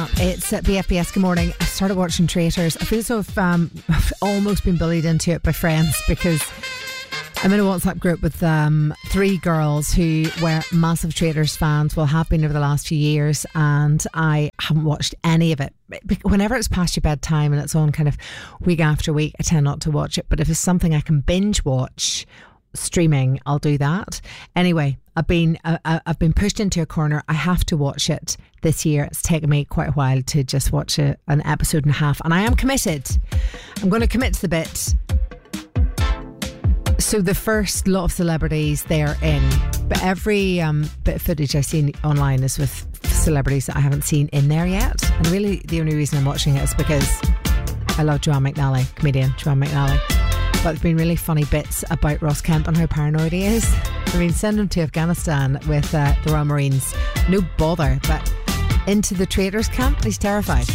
It's at BFBS. Good morning. I started watching Traitors. I feel as though I've almost been bullied into it by friends because I'm in a WhatsApp group with 3 girls who were massive Traitors fans, well, have been over the last few years, and I haven't watched any of it. Whenever it's past your bedtime and it's on kind of week after week, I tend not to watch it. But if it's something I can binge watch streaming, I'll do that. Anyway, I've been pushed into a corner. I have to watch it this year. It's taken me quite a while to just watch an episode and a half, and I am committed. I'm going to commit to the bit. So the first lot of celebrities they're in, but every bit of footage I've seen online is with celebrities that I haven't seen in there yet. And really the only reason I'm watching it is because I love Joanne McNally, comedian Joanne McNally. But there's been really funny bits about Ross Kemp and how paranoid he is. I mean, send him to Afghanistan with the Royal Marines, no bother, but into the Traitors camp, he's terrified.